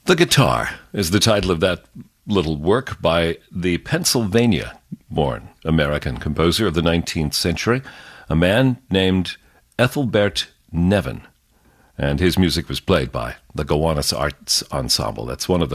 The Guitar is the title of that little work by the Pennsylvania-born American composer of the 19th century, a man named Ethelbert Nevin. And his music was played by the Gowanus Arts Ensemble. That's one of the